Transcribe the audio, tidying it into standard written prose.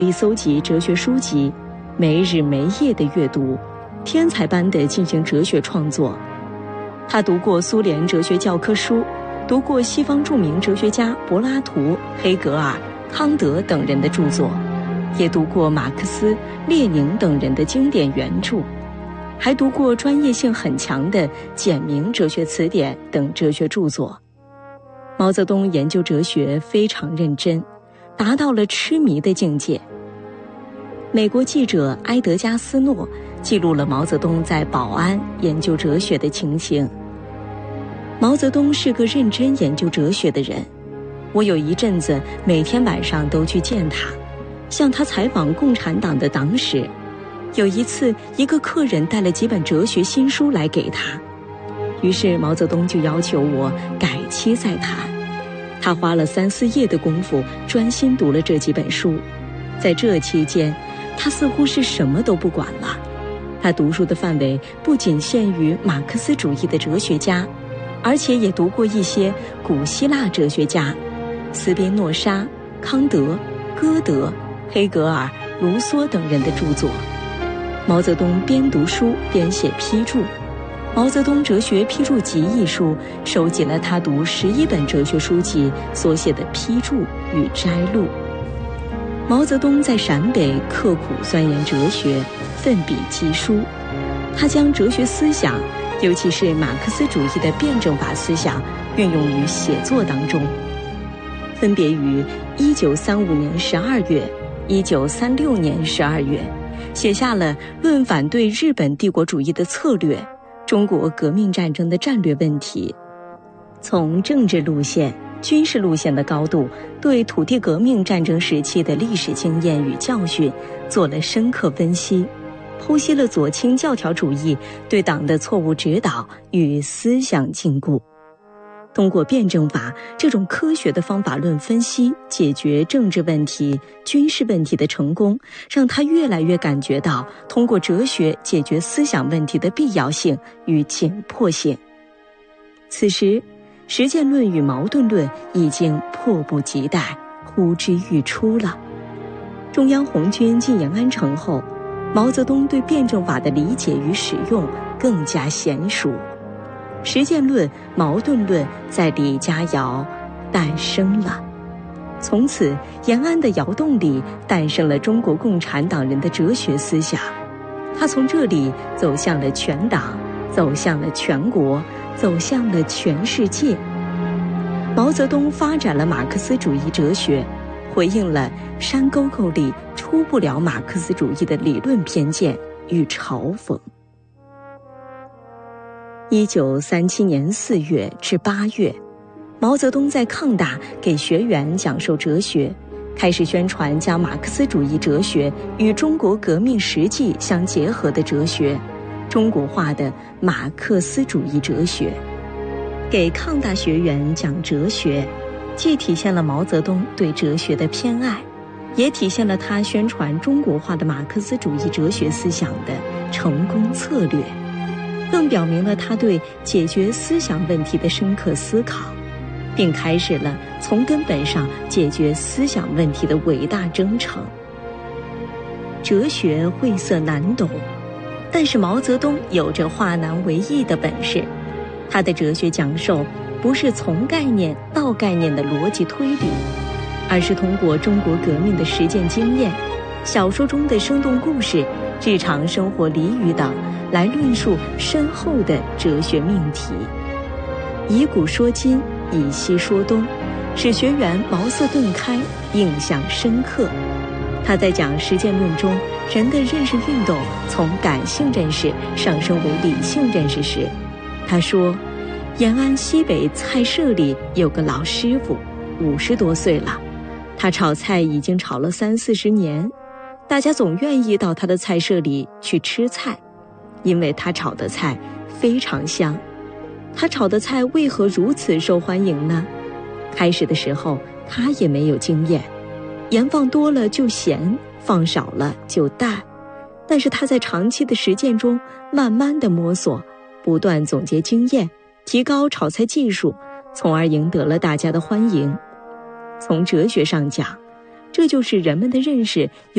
力搜集哲学书籍，没日没夜的阅读，天才般的进行哲学创作。他读过苏联哲学教科书，读过西方著名哲学家柏拉图、黑格尔、康德等人的著作，也读过马克思、列宁等人的经典原著，还读过专业性很强的简明哲学词典等哲学著作。毛泽东研究哲学非常认真，达到了痴迷的境界。美国记者埃德加斯诺记录了毛泽东在宝安研究哲学的情形。毛泽东是个认真研究哲学的人，我有一阵子每天晚上都去见他，向他采访共产党的党史。有一次，一个客人带了几本哲学新书来给他，于是毛泽东就要求我改期再谈。他花了3、4夜的功夫，专心读了这几本书。在这期间，他似乎是什么都不管了。他读书的范围不仅限于马克思主义的哲学家，而且也读过一些古希腊哲学家，斯宾诺莎、康德、歌德、黑格尔、卢梭等人的著作。毛泽东边读书边写批注，《毛泽东哲学批注集》一书收集了他读11本哲学书籍所写的批注与摘录。毛泽东在陕北刻苦钻研哲学，奋笔疾书。他将哲学思想，尤其是马克思主义的辩证法思想，运用于写作当中。分别于1935年12月、1936年12月，写下了《论反对日本帝国主义的策略》、中国革命战争的战略问题，从政治路线、军事路线的高度，对土地革命战争时期的历史经验与教训做了深刻分析，剖析了左倾教条主义对党的错误指导与思想禁锢。通过辩证法这种科学的方法论分析解决政治问题、军事问题的成功，让他越来越感觉到通过哲学解决思想问题的必要性与紧迫性。此时，实践论与矛盾论已经迫不及待、呼之欲出了。中央红军进延安城后，毛泽东对辩证法的理解与使用更加娴熟。实践论、矛盾论在李家窑诞生了。从此，延安的窑洞里诞生了中国共产党人的哲学思想。他从这里走向了全党，走向了全国，走向了全世界。毛泽东发展了马克思主义哲学，回应了山沟沟里出不了马克思主义的理论偏见与嘲讽。1937年4月至8月，毛泽东在抗大给学员讲授哲学，开始宣传将马克思主义哲学与中国革命实际相结合的哲学，中国化的马克思主义哲学。给抗大学员讲哲学，既体现了毛泽东对哲学的偏爱，也体现了他宣传中国化的马克思主义哲学思想的成功策略，更表明了他对解决思想问题的深刻思考，并开始了从根本上解决思想问题的伟大征程。哲学晦涩难懂，但是毛泽东有着化难为易的本事。他的哲学讲授不是从概念到概念的逻辑推理，而是通过中国革命的实践经验、小说中的生动故事、日常生活俚语等来论述深厚的哲学命题。以古说今，以西说东，使学员茅塞顿开，印象深刻。他在讲实践论中人的认识运动从感性认识上升为理性认识时，他说，延安西北菜社里有个老师傅，50多岁了，他炒菜已经炒了30-40年，大家总愿意到他的菜社里去吃菜，因为他炒的菜非常香。他炒的菜为何如此受欢迎呢？开始的时候他也没有经验，盐放多了就咸，放少了就淡，但是他在长期的实践中慢慢的摸索，不断总结经验，提高炒菜技术，从而赢得了大家的欢迎。从哲学上讲，这就是人们的认识